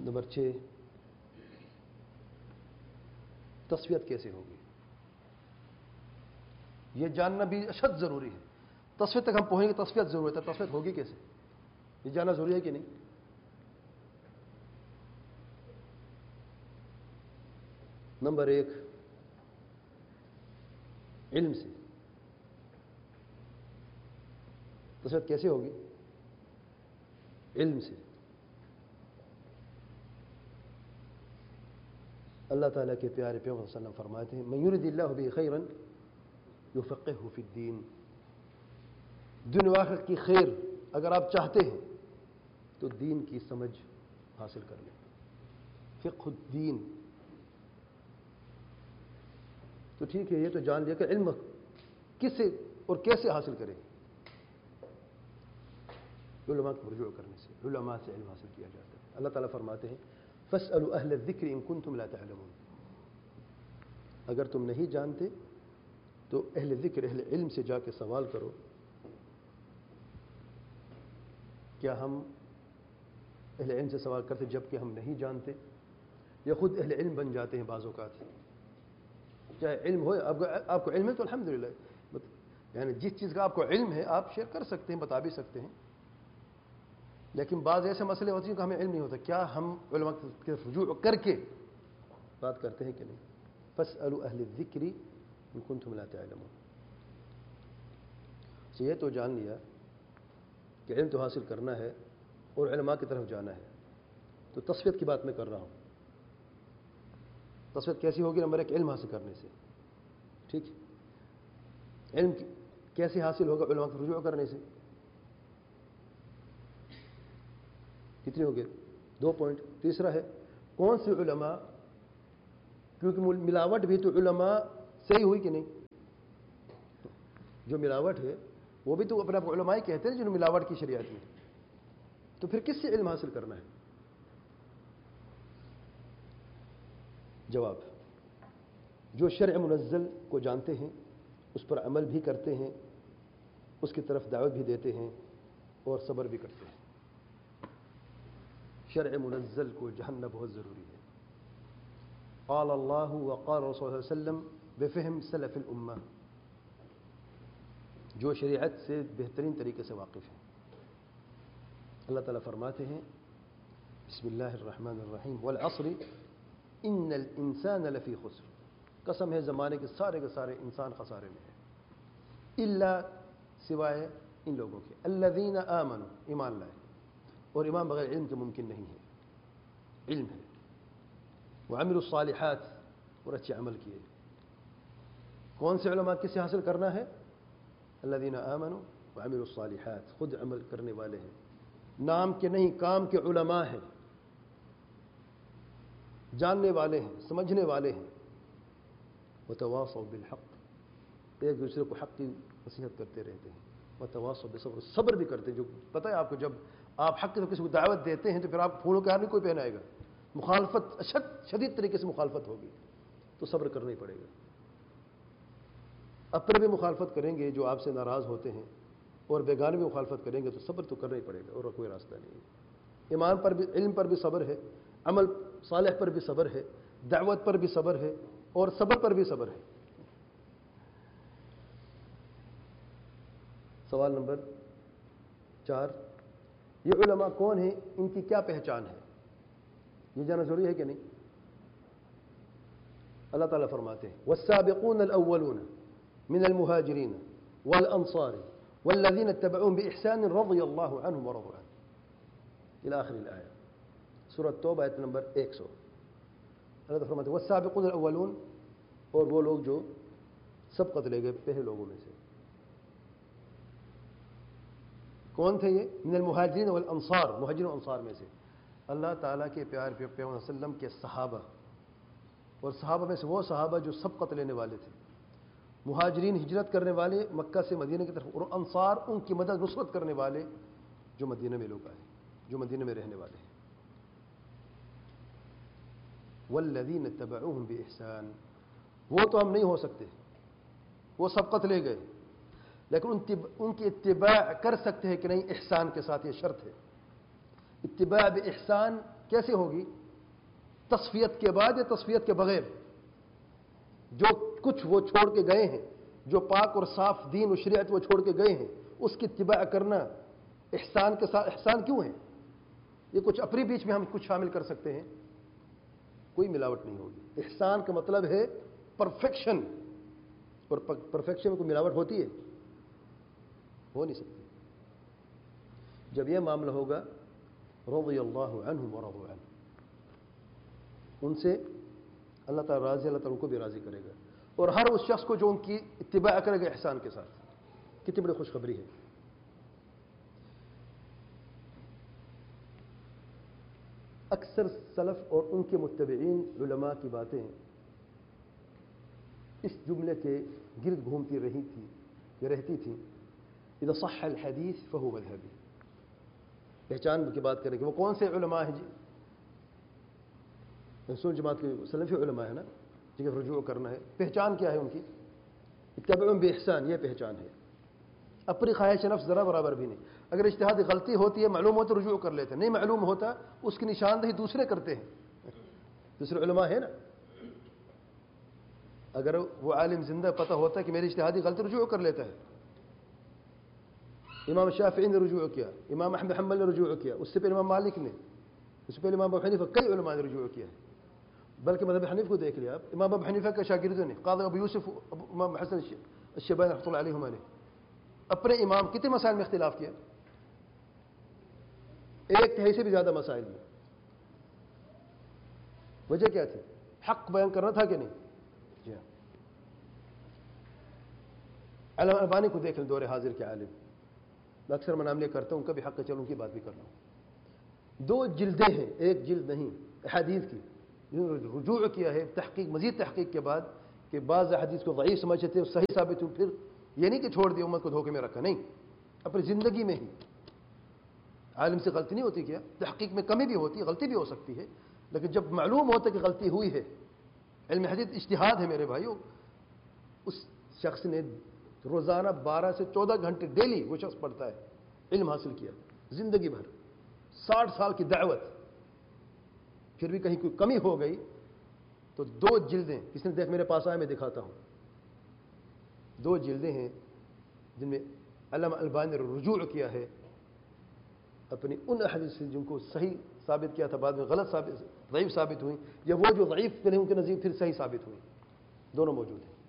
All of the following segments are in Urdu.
نمبر 6، تصفیت کیسے ہوگی؟ یہ جاننا بھی اشد ضروری ہے. تصفیت تک ہم پہنچیں گے، تصفیت ضرورت ہے. تصفیت ہوگی کیسے، یہ جاننا ضروری ہے کہ نہیں؟ نمبر 1، علم سے. تصفیت کیسے ہوگی؟ علم سے. اللہ تعالیٰ کے پیارے پیغمبر صلی اللہ علیہ وسلم فرماتے ہیں من یرد اللہ بہ خیرا یفقہہ فی الدین. دنیا و آخرت کی خیر اگر آپ چاہتے ہیں تو دین کی سمجھ حاصل کر لیں. فقہ الدین. تو ٹھیک ہے، یہ تو جان لیا کہ علم کس سے اور کیسے حاصل کریں. علماء کو رجوع کرنے سے، علماء سے علم حاصل کیا جاتا ہے. اللہ تعالیٰ فرماتے ہیں فاسألوا اہل الذکر ان کنتم لا تعلمون. اگر تم نہیں جانتے تو اہل ذکر، اہل علم سے جا کے سوال کرو. کیا ہم اہل علم سے سوال کرتے جب کہ ہم نہیں جانتے، یا خود اہل علم بن جاتے ہیں بعض اوقات؟ چاہے علم ہو، آپ کو علم ہے تو الحمدللہ، یعنی جس چیز کا آپ کو علم ہے آپ شیئر کر سکتے ہیں، بتا بھی سکتے ہیں. لیکن بعض ایسے مسئلے ہوتے ہیں کہ ہمیں علم نہیں ہوتا. کیا ہم علماء کے رجوع کر کے بات کرتے ہیں کہ نہیں؟ فاسألوا اہل الذکر ان کنتم لا تعلمون. یہ تو جان لیا کہ علم تو حاصل کرنا ہے اور علماء کی طرف جانا ہے. تو تصفیت کی بات میں کر رہا ہوں. تصفیت کیسی ہوگی؟ نمبر 1، علم حاصل کرنے سے. ٹھیک ہے، علم کیسے حاصل ہوگا؟ علماء کو رجوع کرنے سے. کتنے ہو گئے؟ 2 پوائنٹ. تیسرا ہے کون سے علماء، کیونکہ ملاوٹ بھی تو علماء سے ہی ہوئی کہ نہیں؟ جو ملاوٹ ہے وہ بھی تو اپنے آپ کو علماء ہی کہتے ہیں جنہوں نے ملاوٹ کی شریعت میں. تو پھر کس سے علم حاصل کرنا ہے؟ جواب، جو شرع منزل کو جانتے ہیں، اس پر عمل بھی کرتے ہیں، اس کی طرف دعوت بھی دیتے ہیں اور صبر بھی کرتے ہیں. شرع منزل کو جاننا بہت ضروری ہے. قال اللہ وقال رسول اللہ صلی اللہ علیہ وسلم بفہم سلف الامہ. جو شریعت سے بہترین طریقے سے واقف ہیں. اللہ تعالیٰ فرماتے ہیں بسم اللہ الرحمن الرحیم والعصر ان الانسان لفی خسر. قسم ہے زمانے کے سارے انسان خسارے میں ہیں، الا سوائے ان لوگوں کے الذین آمنوا، ایمان لائے. اور ایمان بغیر علم کے ممکن نہیں ہے. علم ہے. وعملوا الصالحات، اور اچھے عمل کیے. کون سے علماء کس سے حاصل کرنا ہے؟ الذین آمنوا وعملوا الصالحات. خود عمل کرنے والے ہیں، نام کے نہیں کام کے علماء ہیں، جاننے والے ہیں، سمجھنے والے ہیں. وتواصوا بالحق، ایک دوسرے کو حق کی نصیحت کرتے رہتے ہیں. وتواصوا بالصبر، صبر بھی کرتے ہیں. جو پتہ ہے آپ کو، جب آپ حق کی کسی کو دعوت دیتے ہیں تو پھر آپ پھولوں کے ہار نہیں کوئی پہنائے گا. مخالفت شدید طریقے سے مخالفت ہوگی تو صبر کرنا ہی پڑے گا. اپنے بھی مخالفت کریں گے جو آپ سے ناراض ہوتے ہیں، اور بیگانے بھی مخالفت کریں گے تو صبر تو کرنا ہی پڑے گا، اور کوئی راستہ نہیں ہے. ایمان پر بھی، علم پر بھی صبر ہے، عمل صالح پر بھی صبر ہے، دعوت پر بھی صبر ہے، اور صبر پر بھی صبر ہے. سوال نمبر 4، یہ علماء کون ہیں، ان کی کیا پہچان ہے؟ یہ جاننا ضروری ہے کہ نہیں؟ اللہ تعالیٰ فرماتے ہیں والسابقون الاولون من المهاجرين والانصار والذين اتبعوهم باحسان رضي الله عنهم ورضوا عنه الى اخر الايه. سورۃ توبہ آیت نمبر 100. اللہ تعالیٰ فرماتے ہیں والسابقون الاولون، اور وہ لوگ جو سبقت لے گئے پہلے لوگوں میں سے. کون تھے یہ؟ من المہاجرین والانصار، مہاجرین و انصار میں سے. اللہ تعالیٰ کے پیارے پیغمبر صلی اللہ علیہ وسلم کے صحابہ، اور صحابہ میں سے وہ صحابہ جو سبقت لینے والے تھے. مہاجرین ہجرت کرنے والے مکہ سے مدینہ کی طرف، اور انصار ان کی مدد نصرت کرنے والے جو مدینہ میں لوگ آئے، جو مدینہ میں رہنے والے ہیں. والذین اتبعوہم باحسان، وہ تو ہم نہیں ہو سکتے، وہ سبقت لے گئے، لیکن ان کی اتباع کر سکتے ہیں کہ نہیں؟ احسان کے ساتھ. یہ شرط ہے. اتباع باحسان کیسے ہوگی؟ تصفیت کے بعد یا تصفیت کے بغیر؟ جو کچھ وہ چھوڑ کے گئے ہیں، جو پاک اور صاف دین و شریعت وہ چھوڑ کے گئے ہیں، اس کی اتباع کرنا احسان کے ساتھ احسان کیوں ہے؟ یہ کچھ اپنے بیچ میں ہم کچھ شامل کر سکتے ہیں، کوئی ملاوٹ نہیں ہوگی۔ احسان کا مطلب ہے پرفیکشن، اور پرفیکشن میں کوئی ملاوٹ ہوتی ہے؟ ہو نہیں سکتی۔ جب یہ معاملہ ہوگا رضی اللہ عنہم ورضوا عنہ، ان سے اللہ تعالیٰ راضی، اللہ تعالیٰ ان کو بھی راضی کرے گا، اور ہر اس شخص کو جو ان کی اتباع کرے گا احسان کے ساتھ۔ کتنی بڑی خوشخبری ہے۔ اکثر سلف اور ان کے متبعین علماء کی باتیں اس جملے کے گرد گھومتی رہتی تھیں، اذا صح الحدیث فهو مذهبی۔ پہچان کی بات کریں کہ وہ کون سے علماء ہیں؟ جی رسول جماعت کے سلفی علماء ہیں نا، جن کا رجوع کرنا ہے۔ پہچان کیا ہے ان کی؟ اتبعوا باحسان، یہ پہچان ہے۔ اپنی خواہش نفس ذرا برابر بھی نہیں۔ اگر اجتہادی غلطی ہوتی ہے، معلوم ہوتا، رجوع کر لیتے ہیں، نہیں معلوم ہوتا اس کی نشاندہی دوسرے کرتے ہیں، دوسرے علماء ہیں نا۔ اگر وہ عالم زندہ پتہ ہوتا ہے کہ میری اجتہادی غلطی، رجوع کر لیتا ہے۔ امام شافعی نے رجوع کیا، امام احمد بن حنبل نے رجوع کیا، اس سے پہلے امام مالک نے، اس سے پہلے امام ابو حنیفہ، کئی علماء نے رجوع کیا ہے۔ بلکہ مذہب حنیف کو دیکھ لیا آپ، امام ابو حنیفہ کے شاگردوں نے، قاضی ابو یوسف، امام حسن الشیبانی رحمۃ اللہ علیہما نے اپنے امام کتنے مسائل میں اختلاف کیا؟ ایک تہائی سے بھی زیادہ مسائل میں۔ وجہ کیا تھی؟ حق بیان کرنا تھا کہ نہیں؟ جی ہاں۔ علامہ البانی کو دیکھ لیں، دور حاضر کے عالم، میں اکثر میں نام لے کرتا ہوں، کبھی حق چلوں کی بات بھی کر رہا ہوں۔ 2 جلدیں ہیں، ایک جلد نہیں، احادیث کی، رجوع کیا ہے تحقیق، مزید تحقیق کے بعد کہ بعض احادیث کو ضعیف سمجھتے تھے، صحیح ثابت ہوئی، پھر یہ نہیں کہ چھوڑ دیا، امت کو دھوکے میں رکھا، نہیں، اپنی زندگی میں ہی۔ عالم سے غلطی نہیں ہوتی کیا؟ تحقیق میں کمی بھی ہوتی ہے، غلطی بھی ہو سکتی ہے، لیکن جب معلوم ہوتا ہے کہ غلطی ہوئی ہے، علم حدیث اجتہاد ہے میرے بھائیو، اس شخص نے روزانہ 12 سے 14 گھنٹے ڈیلی وہ شخص پڑھتا ہے، علم حاصل کیا زندگی بھر، 60 سال کی دعوت، پھر بھی کہیں کوئی کمی ہو گئی تو 2 جلدیں، کسی نے دیکھ میرے پاس آئے، میں دکھاتا ہوں، 2 جلدیں ہیں جن میں علامہ البانی نے رجوع کیا ہے اپنی ان احادیث سے جن کو صحیح ثابت کیا تھا، بعد میں غلط ثابت، ضعیف ثابت ہوئی، یا وہ جو ضعیف تھے ان کے نزدیک پھر صحیح ثابت ہوئی، دونوں موجود ہیں۔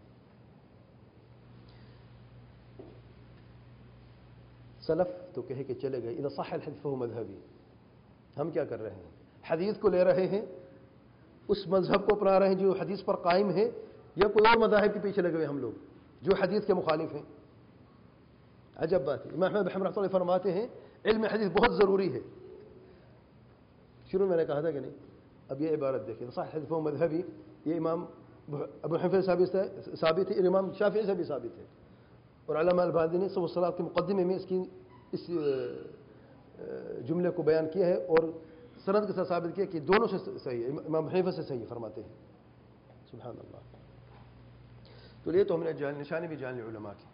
سلف تو کہے کہ چلے گئے، اذا صح الحدیث فهو مذهبی۔ ہم کیا کر رہے ہیں؟ حدیث کو لے رہے ہیں، اس مذہب کو اپنا رہے ہیں جو حدیث پر قائم ہے، یا کوئی اور مذاہب کے پیچھے لگے ہوئے ہم لوگ جو حدیث کے مخالف ہیں؟ عجب بات ہے۔ امام احمد بن حنبل رحمۃ اللہ فرماتے ہیں علم حدیث بہت ضروری ہے۔ شروع میں نے کہا تھا کہ نہیں، اب یہ عبارت دیکھیں، صح الحدیث فهو مذهبی، یہ امام ابو حنیفہ سے ثابت ہے، امام شافعی سے بھی ثابت ہے، اور علامہ البانی نے صبح الصلاۃ کے مقدمے میں اس جملے کو بیان کیا ہے، اور سند کے ساتھ ثابت کیا کہ دونوں سے صحیح ہے، امام حنیفہ سے صحیح فرماتے ہیں۔ سبحان اللہ۔ تو یہ تو ہم نے نشانی بھی جان لی علماء کی۔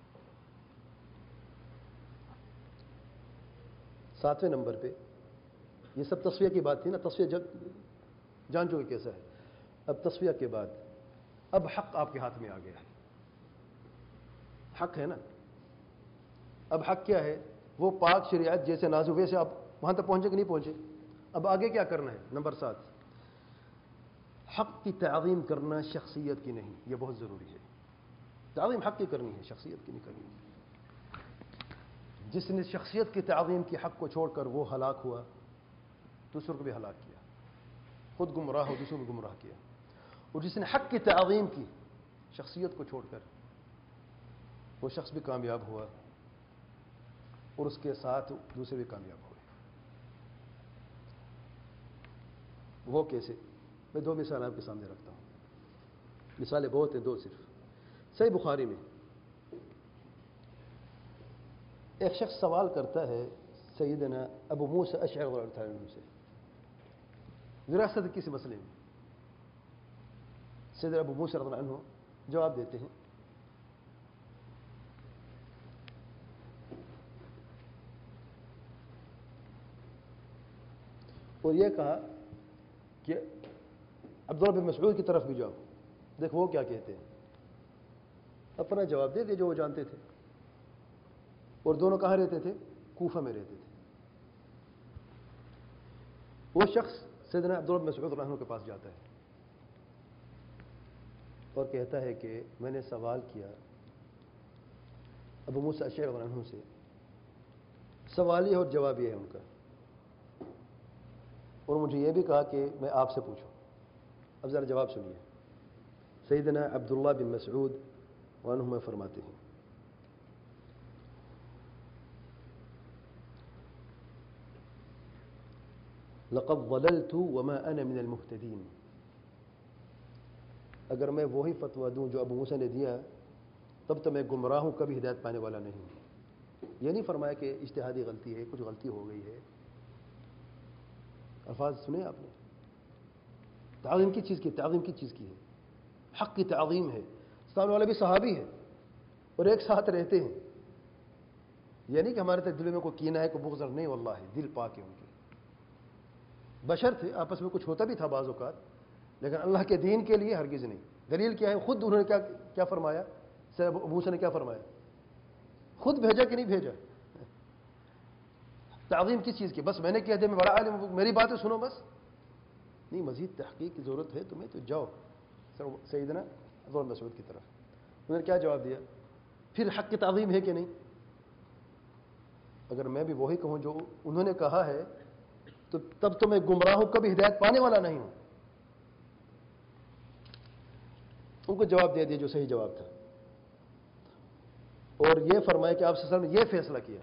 7ویں نمبر پہ یہ سب تصفیہ کی بات تھی نا، تصفیہ جان چکے کیسا ہے۔ اب تصفیہ کے بعد اب حق آپ کے ہاتھ میں آ گیا ہے، حق ہے نا۔ اب حق کیا ہے؟ وہ پاک شریعت جیسے نازل ویسے آپ وہاں تک پہنچے کہ نہیں پہنچے؟ اب آگے کیا کرنا ہے؟ نمبر 7، حق کی تعظیم کرنا، شخصیت کی نہیں، یہ بہت ضروری ہے۔ تعظیم حق کی کرنی ہے، شخصیت کی نہیں کرنی ہے۔ جس نے شخصیت کی تعظیم کی، حق کو چھوڑ کر، وہ ہلاک ہوا، دوسروں کو بھی ہلاک کیا، خود گمراہ ہو، دوسروں کو گمراہ کیا۔ اور جس نے حق کی تعظیم کی شخصیت کو چھوڑ کر، وہ شخص بھی کامیاب ہوا، اور اس کے ساتھ دوسرے بھی کامیاب ہوئے۔ وہ کیسے؟ میں 2 مثال آپ کے سامنے رکھتا ہوں، مثالیں بہت ہیں، 2 صرف۔ صحیح بخاری میں ایک شخص سوال کرتا ہے سیدنا ابو موسیٰ اشعری رضی اللہ عنہ سے وراثت کسی مسئلے میں۔ سیدنا ابو موسیٰ رضی اللہ عنہ جواب دیتے ہیں، اور یہ کہا کہ عبداللہ بن مسعود کی طرف بھی جاؤ، دیکھ وہ کیا کہتے ہیں۔ اپنا جواب دے دیا جو وہ جانتے تھے، اور دونوں کہاں رہتے تھے؟ کوفہ میں رہتے تھے۔ وہ شخص سیدنا عبداللہ بن مسعود رضی اللہ عنہ کے پاس جاتا ہے اور کہتا ہے کہ میں نے سوال کیا ابو موسیٰ اشعری رضی اللہ عنہ سے، سوال یہ اور جواب یہ ہے ان کا، اور مجھے یہ بھی کہا کہ میں آپ سے پوچھوں۔ اب ذرا جواب سنیے۔ سیدنا عبداللہ بن مسعود رضی اللہ عنہ فرماتے ہیں لقد ضللت وما انا من المهتدين، اگر میں وہی فتویٰ دوں جو ابو موسیٰ نے دیا تب تو میں گمراہ ہوں، کبھی ہدایت پانے والا نہیں ہوں۔ یہ نہیں فرمایا کہ اجتہادی غلطی ہے، کچھ غلطی ہو گئی ہے۔ الفاظ سنے آپ نے؟ تعظیم کی چیز کی، تعظیم کی چیز کی ہے، حق کی تعظیم ہے۔ سامنے والا بھی صحابی ہے اور ایک ساتھ رہتے ہیں، یہ نہیں کہ ہمارے دل میں کوئی کینہ ہے، کوئی بغض نہیں، واللہ دل پاک ہے ان کے۔ بشر تھے، آپس میں کچھ ہوتا بھی تھا بعض اوقات، لیکن اللہ کے دین کے لیے ہرگز نہیں۔ دلیل کیا ہے؟ خود انہوں نے کیا فرمایا؟ ابو موسیٰ نے کیا فرمایا؟ خود بھیجا کہ نہیں بھیجا؟ تعظیم کس چیز کی؟ بس میں نے کہہ دیا میں بڑا عالم ہوں، میری باتیں سنو بس؟ نہیں، مزید تحقیق کی ضرورت ہے تمہیں، تو جاؤ سیدنا عبداللہ بن مسعود کی طرف۔ انہوں نے کیا جواب دیا؟ پھر حق کی تعظیم ہے کہ نہیں؟ اگر میں بھی وہی کہوں جو انہوں نے کہا ہے تو تب تو میں گمراہ ہوں، کبھی ہدایت پانے والا نہیں ہوں۔ ان کو جواب دے دیا جو صحیح جواب تھا، اور یہ فرمایا کہ آپ صلی اللہ علیہ وسلم نے یہ فیصلہ کیا۔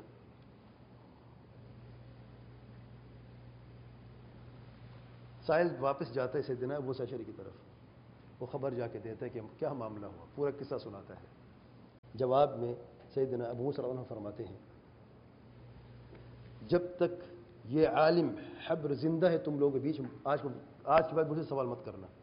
سائل واپس جاتا ہے سیدنا ابو موسیٰ اشعری کی طرف، وہ خبر جا کے دیتا ہے کہ کیا معاملہ ہوا، پورا قصہ سناتا ہے۔ جواب میں سیدنا ابو موسیٰ رضی اللہ عنہ فرماتے ہیں جب تک یہ عالم حبر زندہ ہے تم لوگوں کے بیچ میں، آج کے بعد مجھ سے سوال مت کرنا،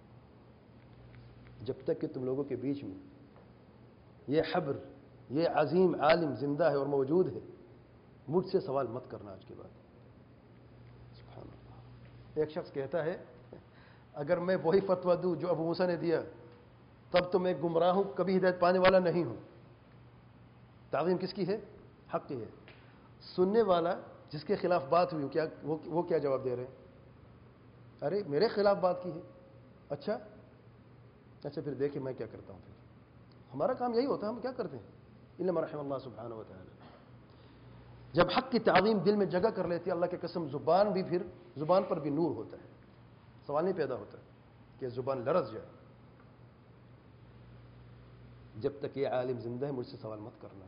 جب تک کہ تم لوگوں کے بیچ میں یہ حبر، یہ عظیم عالم زندہ ہے اور موجود ہے، مجھ سے سوال مت کرنا آج کے بعد۔ سبحان اللہ۔ ایک شخص کہتا ہے اگر میں وہی فتویٰ دوں جو ابو موسیٰ نے دیا تب تو میں گمراہ ہوں، کبھی ہدایت پانے والا نہیں ہوں۔ تعظیم کس کی ہے؟ حق کی ہے۔ سننے والا جس کے خلاف بات ہوئی کیا وہ کیا جواب دے رہے ہیں؟ ارے میرے خلاف بات کی ہے، اچھا پھر دیکھیں میں کیا کرتا ہوں۔ پھر ہمارا کام یہی ہوتا ہے، ہم کیا کرتے ہیں؟ الا رحم اللہ سبحانہ و تعالی۔ جب حق کی تعظیم دل میں جگہ کر لیتی ہے، اللہ کی قسم زبان پر بھی نور ہوتا ہے، سوال نہیں پیدا ہوتا کہ زبان لرز جائے۔ جب تک یہ عالم زندہ ہے مجھ سے سوال مت کرنا،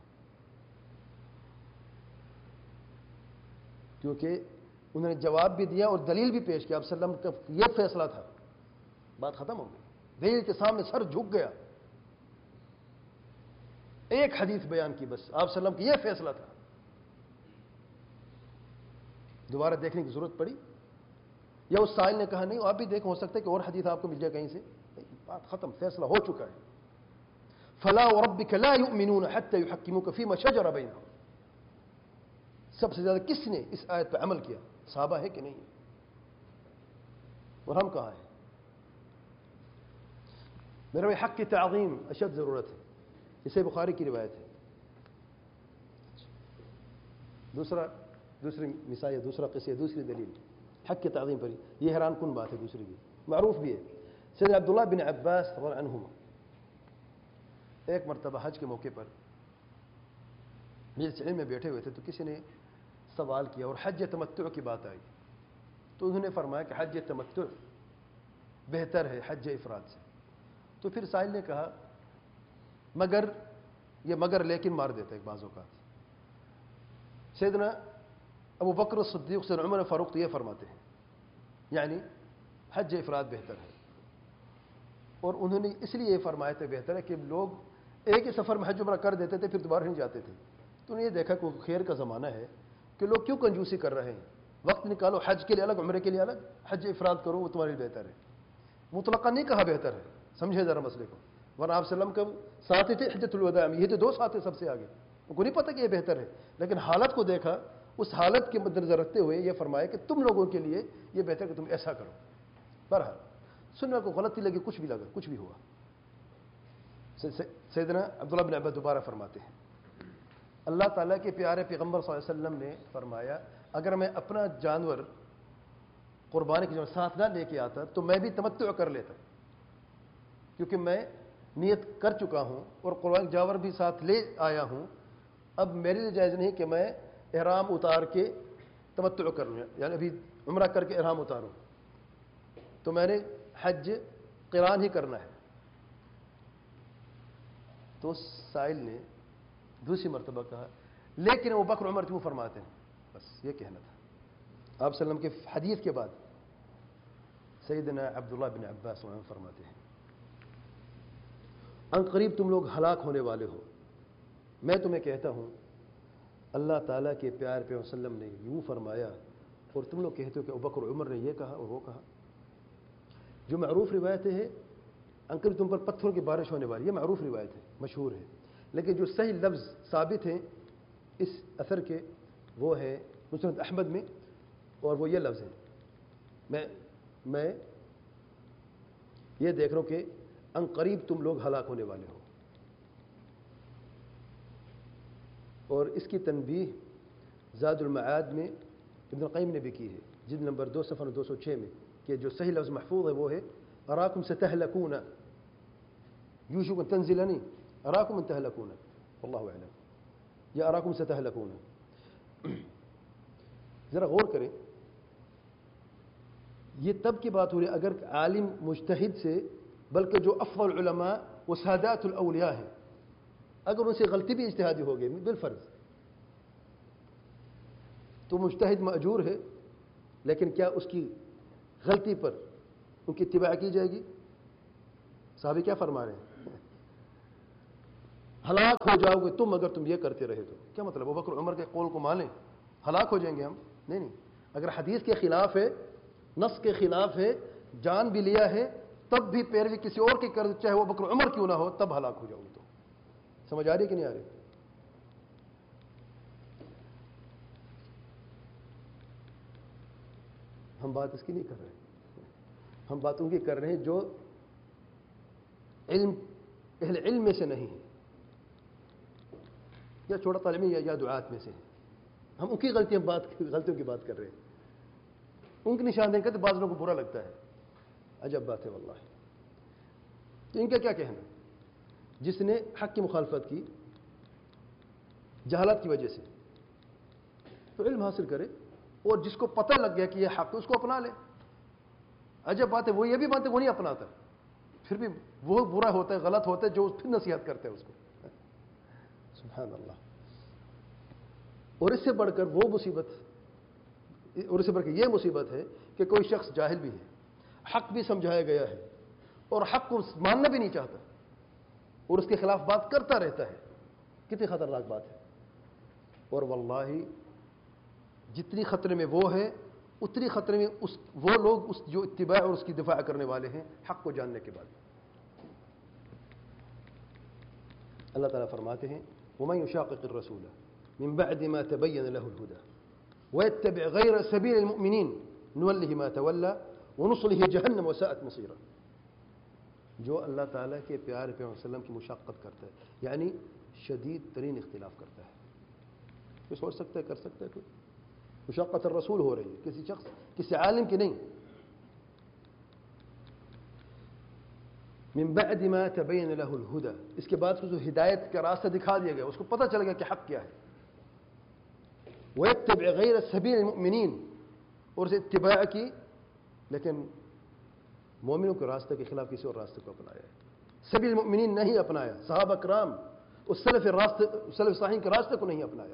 کیونکہ انہوں نے جواب بھی دیا اور دلیل بھی پیش کیا۔ آپ صلی اللہ علیہ وسلم کا یہ فیصلہ تھا، بات ختم ہو گئی، دلیل کے سامنے سر جھک گیا، ایک حدیث بیان کی بس، آپ صلی اللہ علیہ وسلم کا یہ فیصلہ تھا۔ دوبارہ دیکھنے کی ضرورت پڑی یا اس سائل نے کہا نہیں آپ بھی دیکھو، ہو سکتا ہے کہ اور حدیث آپ کو مل جائے کہیں سے، بات ختم، فیصلہ ہو چکا ہے۔ فلا وربک لا یؤمنون حتی یحکموک فیما شجر بینہم۔ سب سے زیادہ کس نے اس آیت پہ عمل کیا؟ صحابہ ہے کہ نہیں؟ اور ہم کہاں ہیں؟ میرے بھائی حق کی تعظیم اشد ضرورت ہے، اسے بخاری کی روایت ہے۔ دوسری مثال، دوسرا قصہ، دوسری دلیل حق کی تعظیم پر، یہ حیران کن بات ہے، دوسری بھی معروف بھی ہے۔ سیدنا عبداللہ بن عباس رضی اللہ عنہما ایک مرتبہ حج کے موقع پر مجلس علم میں بیٹھے ہوئے تھے تو کسی نے سوال کیا اور حج تمتع کی بات آئی، تو انہوں نے فرمایا کہ حج تمتع بہتر ہے حج افراد سے۔ تو پھر سائل نے کہا مگر لیکن مار دیتا ہے بعض اوقات۔ سیدنا ابو بکر الصدیق سے عمر فاروق تو یہ فرماتے ہیں یعنی حج افراد بہتر ہے، اور انہوں نے اس لیے یہ فرمایا تھا بہتر ہے کہ لوگ ایک ہی سفر میں حج عمرہ کر دیتے تھے پھر دوبارہ نہیں جاتے تھے۔ تو انہوں نے یہ دیکھا کہ خیر کا زمانہ ہے کہ لوگ کیوں کنجوسی کر رہے ہیں، وقت نکالو، حج کے لیے الگ عمرے کے لیے الگ، حج افراد کرو، وہ تمہارے لیے بہتر ہے۔ مطلقاً نہیں کہا بہتر ہے، سمجھے ذرا مسئلے کو، ورنہ آپ صلی اللہ علیہ وسلم کا ساتھ تھے حجۃ الوداع میں، یہ تو دو ساتھ سب سے آگے، ان کو نہیں پتہ کہ یہ بہتر ہے، لیکن حالت کو دیکھا، اس حالت کے مد نظر رکھتے ہوئے یہ فرمایا کہ تم لوگوں کے لیے یہ بہتر کہ تم ایسا کرو۔ بہرحال سننے کو غلطی لگی، کچھ بھی لگا، کچھ بھی ہوا. سیدنا عبداللہ بن عباس دوبارہ فرماتے ہیں اللہ تعالیٰ کے پیارے پیغمبر صلی اللہ علیہ وسلم نے فرمایا اگر میں اپنا جانور قربانی کے ساتھ نہ لے کے آتا تو میں بھی تمتع کر لیتا، کیونکہ میں نیت کر چکا ہوں اور قربانی جانور بھی ساتھ لے آیا ہوں. اب میرے لیے جائز نہیں کہ میں احرام اتار کے تمتع کر لوں، یعنی ابھی عمرہ کر کے احرام اتاروں، تو میں نے حج قران ہی کرنا ہے. تو سائل نے دوسری مرتبہ کہا لیکن وہ بکر عمر کیوں فرماتے ہیں؟ بس یہ کہنا تھا. آپ صلی اللہ علیہ وسلم کے حدیث کے بعد سیدنا عبداللہ بن عباس فرماتے ہیں ان قریب تم لوگ ہلاک ہونے والے ہو. میں تمہیں کہتا ہوں اللہ تعالیٰ کے پیار پہ وسلم نے یوں فرمایا اور تم لوگ کہتے ہو کہ ابو بکر عمر نے یہ کہا اور وہ کہا. جو معروف روایتیں ہیں ان قریب تم پر پتھروں کی بارش ہونے والی، یہ معروف روایت ہے، مشہور ہے، لیکن جو صحیح لفظ ثابت ہیں اس اثر کے وہ ہے مسند احمد میں، اور وہ یہ لفظ ہے میں یہ دیکھ رہا ہوں کہ ان قریب تم لوگ ہلاک ہونے والے ہو. اور اس کی تنبیہ زاد المعاد میں ابن القیم نے بھی کی ہے، جلد نمبر 2 صفحہ 206 میں، کہ جو صحیح لفظ محفوظ ہے وہ ہے اراکم ستہلکون، یوشک ان تنزل نہیں، اراکم ان تہلکون، واللہ اعلم، یا اراکم ستہلکون. ذرا غور کریں، یہ تب کی بات ہو رہی ہے اگر عالم مجتہد سے، بلکہ جو افضل علماء وہ سادات الاولیاء ہیں، اگر ان سے غلطی بھی اجتہادی ہو گئی بالفرض تو مجتہد ماجور ہے، لیکن کیا اس کی غلطی پر ان کی اتباع کی جائے گی؟ صحابی کیا فرما رہے ہیں؟ ہلاک ہو جاؤ گے تم اگر تم یہ کرتے رہے تو. کیا مطلب ابو بکر عمر کے قول کو مانیں ہلاک ہو جائیں گے ہم؟ نہیں. اگر حدیث کے خلاف ہے، نص کے خلاف ہے، جان بھی لیا ہے، تب بھی پیروی کسی اور کی کر، چاہے وہ ابو بکر عمر کیوں نہ ہو، تب ہلاک ہو جاؤ گے. تو سمجھ آ رہی کہ نہیں آ رہی؟ ہم بات اس کی نہیں کر رہے، ہم بات ان کی کر رہے ہیں جو اہل علم میں سے نہیں ہے، یا چھوٹا طالب یا دعات میں سے ہے. ہم ان کی غلطیوں کی بات کر رہے ہیں. ان کی نشاندہی کرتے بعض لوگوں کو برا لگتا ہے. عجب بات ہے واللہ. تو ان کا کیا کہنا؟ جس نے حق کی مخالفت کی جہالت کی وجہ سے، تو علم حاصل کرے، اور جس کو پتہ لگ گیا کہ یہ حق ہے اس کو اپنا لے. عجب بات ہے، وہ یہ بھی بات ہے وہ نہیں اپناتا، پھر بھی وہ برا ہوتا ہے، غلط ہوتا ہے، جو پھر نصیحت کرتے ہیں اس کو. سبحان اللہ. اور اس سے بڑھ کر وہ مصیبت، اور اس سے بڑھ کر یہ مصیبت ہے کہ کوئی شخص جاہل بھی ہے، حق بھی سمجھایا گیا ہے اور حق کو ماننا بھی نہیں چاہتا اور اس کے خلاف بات کرتا رہتا ہے. کتنی خطرناک بات ہے. اور واللہ جتنی خطرے میں وہ ہے اتنی خطرے میں وہ لوگ جو اتباع اور اس کی دفاع کرنے والے ہیں حق کو جاننے کے بعد. اللہ تعالیٰ فرماتے ہیں وَمَن يُشَاقِقِ الرَّسُولَ مِن بَعْدِ مَا تَبَيَّنَ لَهُ الْهُدَى وَيَتَّبِعْ غَيْرَ سَبِيلِ الْمُؤْمِنِينَ نُوَلِّهِ مَا تَوَلَّى وَنُصْلِهِ جَهَنَّمَ وَسَاءَتْ مَصِيرًا. جو اللہ تعالیٰ کے پیارے پیغمبر صلی اللہ علیہ وسلم کی مشاقت کرتا ہے، یعنی شدید ترین اختلاف کرتا ہے. کوئی سوچ سکتا ہے، کر سکتا ہے کوئی؟ مشقت الرسول ہو رہی ہے، کسی شخص، کسی عالم کی نہیں. من بعد ما تبین له الهدى، اس کے بعد اس کو ہدایت کا راستہ دکھا دیا گیا، اس کو پتہ چل گیا کہ حق کیا ہے. ويتبع غیر سبیل المؤمنین، اور اسے اتباع کی، لیکن مومنوں کے راستے کے خلاف کسی اور راستے کو اپنایا ہے. سبیل المؤمنین نہیں اپنایا، صحابہ کرام اس سلف صالحین کے راستے کو نہیں اپنایا.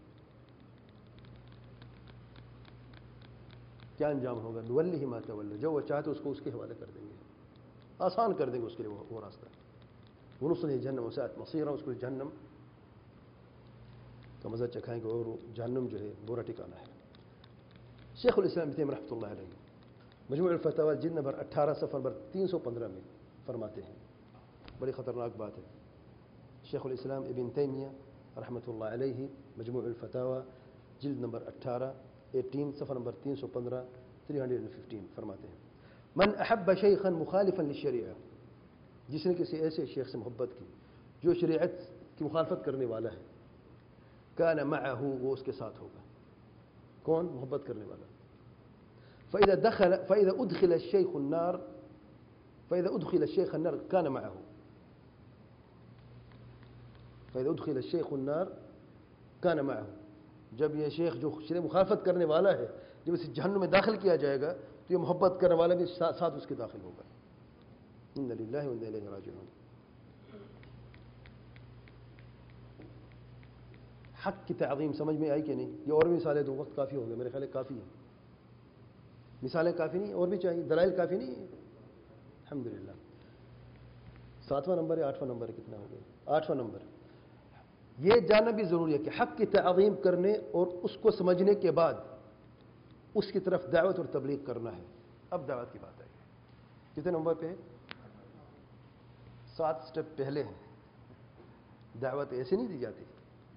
کیا انجام ہوگا؟ نولیہ ما تولی، جو وہ چاہتے اس کو اس کے حوالے کر دیں گے، آسان کر دیں گے اس کے لیے وہ راستہ. ونصلہ جہنم وساءت مصیرا، اس کو جہنم کا مزہ چکھائیں گے، اور جہنم جو ہے برا ٹھکانہ ہے. شیخ الاسلام ابن تیمیہ رحمۃ اللہ علیہ مجموع الفتاوی جلد نمبر 18 صفحہ نمبر 315 میں فرماتے ہیں، بڑی خطرناک بات ہے. شیخ الاسلام ابن تیمیہ رحمۃ اللہ علیہ مجموع الفتاوی جلد نمبر 18 صفحہ نمبر 315 فرماتے ہیں من احب شیخا مخالفا للشریعہ، جس نے کسی ایسے شیخ سے محبت کی جو شریعت کی مخالفت کرنے والا ہے، کان معه، وہ اس کے ساتھ ہوگا. کون؟ محبت کرنے والا. فإذا أدخل الشيخ النار كان معه. فإذا أدخل الشيخ النار كان معه. جب یہ شیخ جو شریعت مخالفت کرنے والا ہے جب اسے جہنم میں داخل کیا جائے گا تو یہ محبت کرنے والا بھی ساتھ اس کے داخل ہوگا. انا للہ وانا الیہ راجعون. حق کی تعظیم سمجھ میں آئی کہ نہیں؟ یہ اور بھی مثالیں دو، وقت کافی ہو گیا میرے خیال ہے، کافی ہے. مثالیں کافی نہیں، اور بھی چاہیے، دلائل کافی نہیں ہے. الحمدللہ. 7واں نمبر ہے 8واں نمبر ہے؟ کتنا ہو گیا؟ 8واں نمبر. یہ جاننا بھی ضروری ہے کہ حق کی تعظیم کرنے اور اس کو سمجھنے کے بعد اس کی طرف دعوت اور تبلیغ کرنا ہے. اب دعوت کی بات آئی. کتنے نمبر پہ ہے؟ 7 سٹیپ پہلے ہیں. دعوت ایسے نہیں دی جاتی.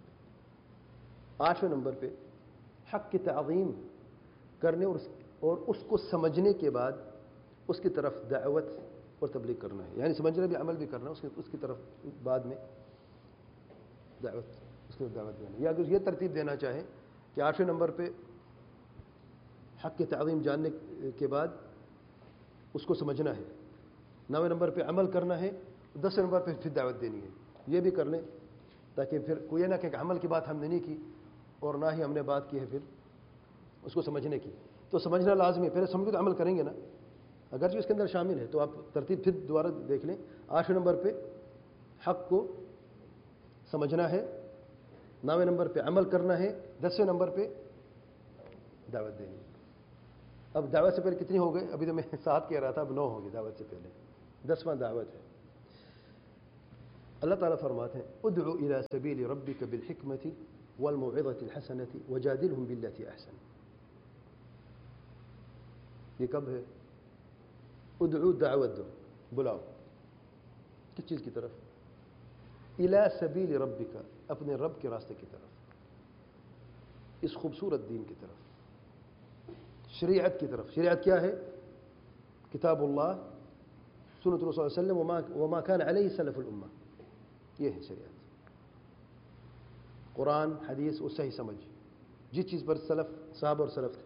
8ویں نمبر پہ حق کی تعظیم کرنے اور اس کو سمجھنے کے بعد اس کی طرف دعوت اور تبلیغ کرنا ہے. یعنی سمجھنا بھی، عمل بھی کرنا، اس کی طرف بعد میں دعوت، اس کی طرف دعوت دینا. یا اگر یہ ترتیب دینا چاہے کہ 8ویں نمبر پہ حق کی تعظیم جاننے کے بعد اس کو سمجھنا ہے، 9ویں نمبر پہ عمل کرنا ہے، 10ویں نمبر پہ پھر دعوت دینی ہے. یہ بھی کر لیں تاکہ پھر کوئی نہ کہ عمل کی بات ہم نے نہیں کی اور نہ ہی ہم نے بات کی ہے پھر اس کو سمجھنے کی. تو سمجھنا لازمی ہے، پہلے سمجھ کے عمل کریں گے نا، اگرچہ اس کے اندر شامل ہے. تو آپ ترتیب پھر دوبارہ دیکھ لیں. 8ویں نمبر پہ حق کو سمجھنا ہے، 9ویں نمبر پہ عمل کرنا ہے، 10ویں نمبر پہ دعوت دینی ہے. اب دعوت سے پہلے کتنی ہو گئے؟ ابھی تو میں 7 کہہ رہا تھا، اب 9 ہوگی دعوت سے پہلے. 10واں دعوت ہے. اللہ تعالیٰ فرماتے ہیں ادعو الى سبیل ربک بالحکمت والموعظۃ الحسنۃ وجادلہم باللتی احسن. یہ کب ہے؟ ادعو، دعوت دو، بلاؤ. کس چیز کی طرف؟ الى سبیل ربک، اپنے رب کے راستے کی طرف، اس خوبصورت دین کی طرف، شریعت کی طرف. شریعت کیا ہے؟ کتاب اللہ، سنت رسول صلی اللہ علیہ وسلم، وما كان علیہ سلف الامہ. یہ ہے شریعت. قرآن، حدیث اور صحیح سمجھ، جس چیز پر سلف، صحابہ اور سلف تھے.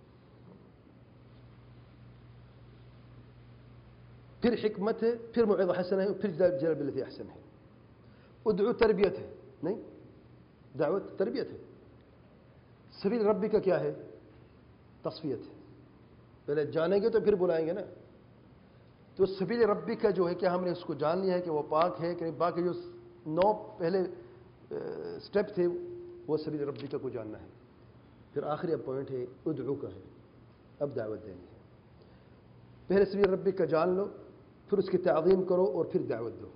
پھر حکمت ہے، پھر موعظہ حسنہ ہے، پھر جادل باللتی احسن ہے. ادعو تربیت ہے، نہیں دعوت تربیت ہے. سبیل ربی کا کیا ہے؟ تصفیت ہے. پہلے جانیں گے تو پھر بلائیں گے نا. تو سبیل ربی کا جو ہے کہ ہم نے اس کو جان لیا ہے کہ وہ پاک ہے کہ نہیں پاک ہے. جو 9 پہلے سٹیپ تھے وہ سبیل ربی کا کو جاننا ہے. پھر آخری اب پوائنٹ ہے ادعو کا ہے. اب دعوت دینی ہے. پہلے سبیل ربی کا جان لو، پھر اس کی تعظیم کرو اور پھر دعوت دو.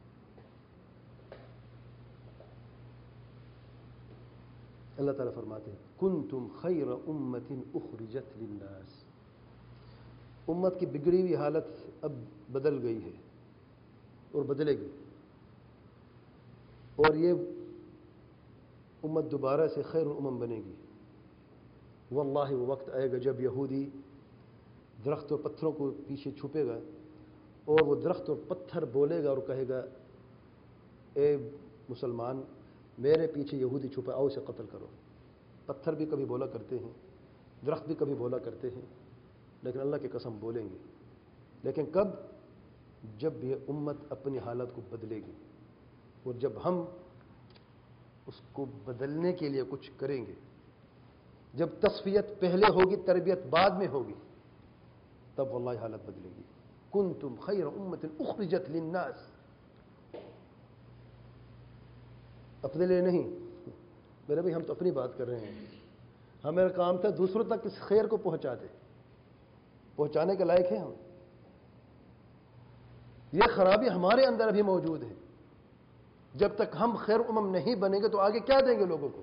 اللہ تعالیٰ فرماتے ہیں کنتم خیر امت اخرجت للناس. امت کی بگڑی ہوئی حالت اب بدل گئی ہے اور بدلے گی، اور یہ امت دوبارہ سے خیر الامم بنے گی. واللہ وہ وقت آئے گا جب یہودی درخت اور پتھروں کو پیچھے چھپے گا اور وہ درخت اور پتھر بولے گا اور کہے گا اے مسلمان میرے پیچھے یہودی چھپا، آؤ اسے قتل کرو. پتھر بھی کبھی بولا کرتے ہیں، درخت بھی کبھی بولا کرتے ہیں، لیکن اللہ کی قسم بولیں گے. لیکن کب؟ جب یہ امت اپنی حالت کو بدلے گی اور جب ہم اس کو بدلنے کے لیے کچھ کریں گے. جب تصفیت پہلے ہوگی، تربیت بعد میں ہوگی، تب واللہ حالت بدلے گی. کنتم خیر امت اخرجت للناس. اپنے لیے نہیں میرے بھائی، ہم تو اپنی بات کر رہے ہیں. ہمارا کام تھا دوسروں تک اس خیر کو پہنچا دے. پہنچانے کے لائق ہیں ہم. یہ خرابی ہمارے اندر ابھی موجود ہے. جب تک ہم خیر امم نہیں بنیں گے تو آگے کیا دیں گے لوگوں کو؟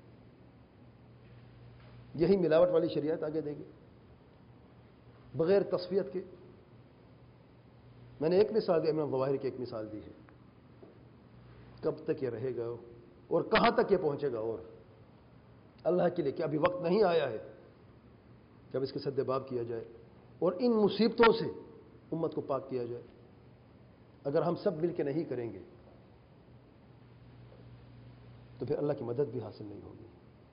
یہی ملاوٹ والی شریعت آگے دے گی بغیر تصفیت کے. میں نے ایک مثال دی، امام الظواہر کی ایک مثال دی ہے. کب تک یہ رہے گا اور کہاں تک یہ پہنچے گا؟ اور اللہ کے لیے کہ ابھی وقت نہیں آیا ہے جب اس کے سد باب کیا جائے. اور ان مصیبتوں سے امت کو پاک کیا جائے. اگر ہم سب مل کے نہیں کریں گے تو پھر اللہ کی مدد بھی حاصل نہیں ہوگی.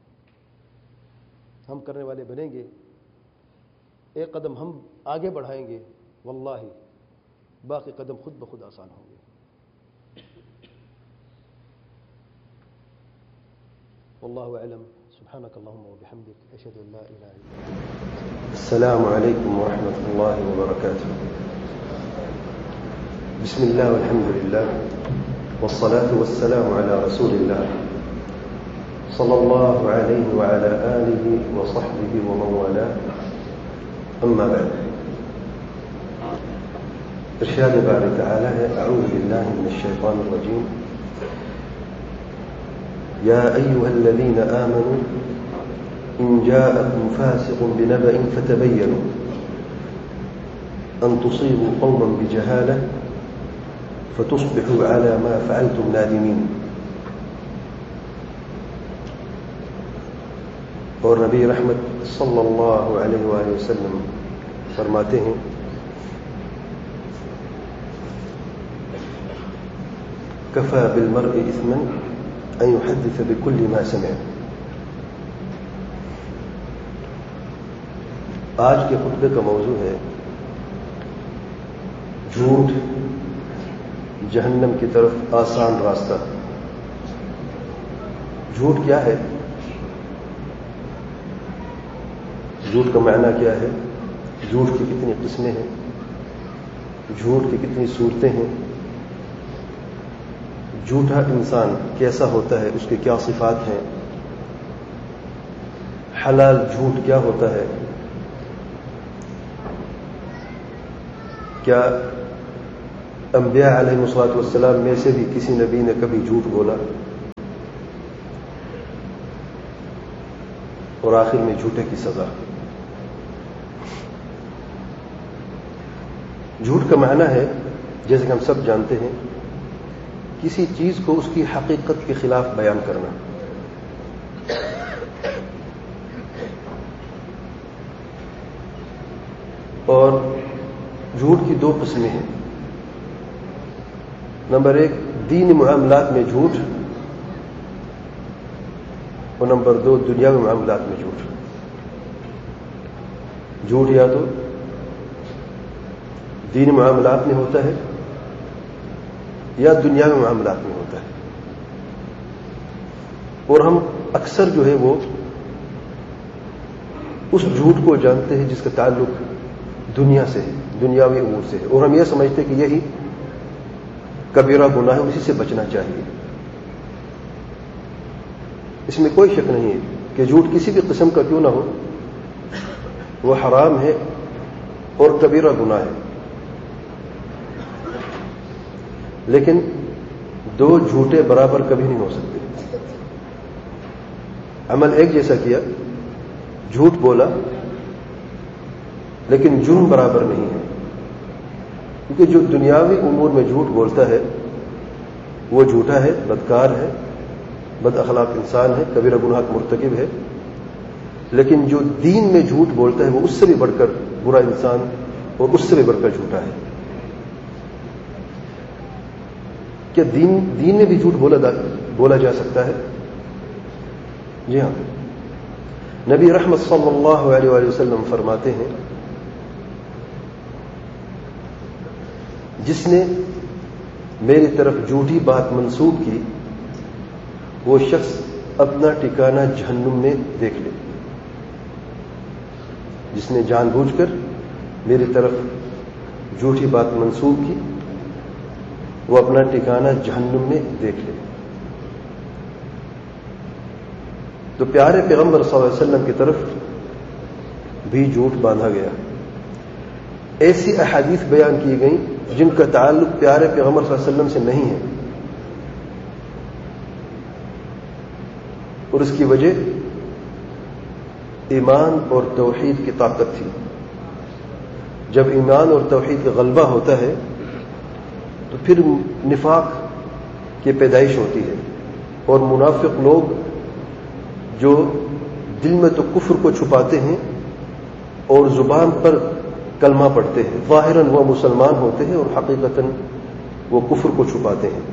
ہم کرنے والے بنیں گے، ایک قدم ہم آگے بڑھائیں گے، واللہ باقی قدم خود بخود آسان ہوں گے. واللہ اعلم. سبحانك اللهم وبحمدك اشهد ان لا اله الا انت. السلام عليكم ورحمة الله وبركاته. بسم الله والحمد لله والصلاة والسلام على رسول الله صلى الله عليه وعلى آله وصحبه ومن والاه. أما بعد، إرشاد بارك تعالى: أعوذ بالله من الشيطان الرجيم. يا أيها الذين آمنوا إن جاءكم فاسق بنبأ فتبينوا أن تصيبوا قوما بجهالة فتصبحوا على ما فعلتم نادمين. اور نبی رحمت صلی اللہ علیہ وآلہ وسلم فرماتے ہیں: کفى بالمرء اثما ان يحدث بكل ما سمع. آج کے خطبے کا موضوع ہے جھوٹ جہنم کی طرف آسان راستہ. جھوٹ کیا ہے؟ جھوٹ کا معنی کیا ہے؟ جھوٹ کی کتنی قسمیں ہیں؟ جھوٹ کی کتنی صورتیں ہیں؟ جھوٹا انسان کیسا ہوتا ہے؟ اس کی کیا صفات ہیں؟ حلال جھوٹ کیا ہوتا ہے؟ کیا انبیاء علیہ الصلوۃ والسلام میں سے بھی کسی نبی نے کبھی جھوٹ بولا؟ اور آخر میں جھوٹے کی سزا. جھوٹ کا معنی ہے، جیسے کہ ہم سب جانتے ہیں، کسی چیز کو اس کی حقیقت کے خلاف بیان کرنا. اور جھوٹ کی دو قسمیں ہیں. نمبر ایک، دینی معاملات میں جھوٹ، اور نمبر دو، دنیاوی معاملات میں جھوٹ. جھوٹ یا تو دینی معاملات میں ہوتا ہے یا دنیاوی معاملات میں ہوتا ہے. اور ہم اکثر جو ہے وہ اس جھوٹ کو جانتے ہیں جس کا تعلق دنیا سے ہے، دنیاوی امور سے ہے، اور ہم یہ سمجھتے ہیں کہ یہی کبیرہ گناہ ہے، اسی سے بچنا چاہیے. اس میں کوئی شک نہیں ہے کہ جھوٹ کسی بھی قسم کا کیوں نہ ہو وہ حرام ہے اور کبیرہ گناہ ہے. لیکن دو جھوٹے برابر کبھی نہیں ہو سکتے. عمل ایک جیسا کیا، جھوٹ بولا، لیکن جرم برابر نہیں ہے. کیونکہ جو دنیاوی امور میں جھوٹ بولتا ہے وہ جھوٹا ہے، بدکار ہے، بد اخلاق انسان ہے، کبیرہ گناہ کا مرتکب ہے. لیکن جو دین میں جھوٹ بولتا ہے وہ اس سے بھی بڑھ کر برا انسان اور اس سے بھی بڑھ کر جھوٹا ہے. کیا دین میں بھی جھوٹ بولا جا سکتا ہے؟ جی ہاں. نبی رحمت صلی اللہ علیہ وآلہ وسلم فرماتے ہیں: جس نے میری طرف جھوٹی بات منسوب کی وہ شخص اپنا ٹھکانہ جہنم میں دیکھ لے. جس نے جان بوجھ کر میری طرف جھوٹی بات منسوب کی وہ اپنا ٹھکانہ جہنم میں دیکھ لے. تو پیارے پیغمبر صلی اللہ علیہ وسلم کی طرف بھی جھوٹ باندھا گیا. ایسی احادیث بیان کی گئیں جن کا تعلق پیارے پیغمبر صلی اللہ علیہ وسلم سے نہیں ہے، اور اس کی وجہ ایمان اور توحید کی طاقت تھی. جب ایمان اور توحید کا غلبہ ہوتا ہے تو پھر نفاق کی پیدائش ہوتی ہے، اور منافق لوگ جو دل میں تو کفر کو چھپاتے ہیں اور زبان پر کلمہ پڑھتے ہیں، ظاہراً وہ مسلمان ہوتے ہیں اور حقیقتاً وہ کفر کو چھپاتے ہیں.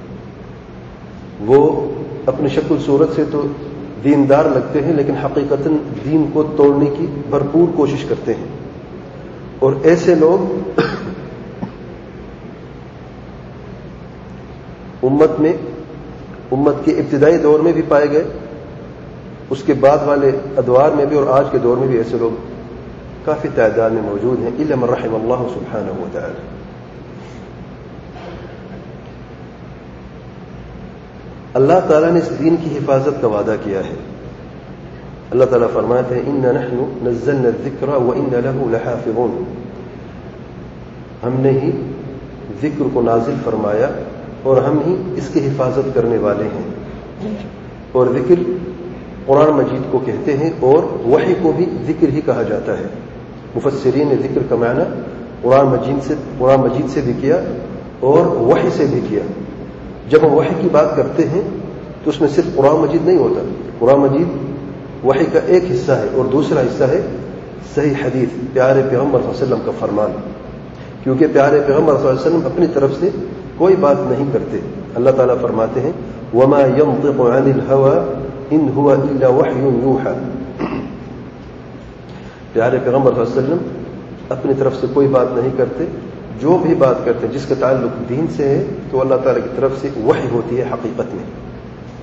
وہ اپنی شکل صورت سے تو دیندار لگتے ہیں لیکن حقیقتاً دین کو توڑنے کی بھرپور کوشش کرتے ہیں. اور ایسے لوگ امت کے ابتدائی دور میں بھی پائے گئے، اس کے بعد والے ادوار میں بھی، اور آج کے دور میں بھی ایسے لوگ کافی تعداد میں موجود ہیں، الا من رحم اللہ سبحانہ و تعالی. اللہ تعالیٰ نے اس دین کی حفاظت کا وعدہ کیا ہے. اللہ تعالیٰ فرماتے ہیں انا نحن نزلنا الذکر وانا له لحافظون. ہم نے ہی ذکر کو نازل فرمایا اور ہم ہی اس کی حفاظت کرنے والے ہیں. اور ذکر قرآن مجید کو کہتے ہیں اور وحی کو بھی ذکر ہی کہا جاتا ہے. مفسرین نے ذکر کا معنی قرآن مجید سے بھی کیا اور وحی سے بھی کیا. جب ہم وحی کی بات کرتے ہیں تو اس میں صرف قرآن مجید نہیں ہوتا. قرآن مجید وحی کا ایک حصہ ہے اور دوسرا حصہ ہے صحیح حدیث، پیارے پیغمبر صلی اللہ علیہ وسلم کا فرمان. کیونکہ پیارے پیغمبر صلی اللہ علیہ وسلم اپنی طرف سے کوئی بات نہیں کرتے. اللہ تعالیٰ فرماتے ہیں وما ينطق عن الهوى ان هو الا وحی یوحى. پیارے پیغمبر صلی اللہ علیہ وسلم اپنی طرف سے کوئی بات نہیں کرتے. جو بھی بات کرتے ہیں جس کا تعلق دین سے ہے تو اللہ تعالیٰ کی طرف سے وحی ہوتی ہے حقیقت میں.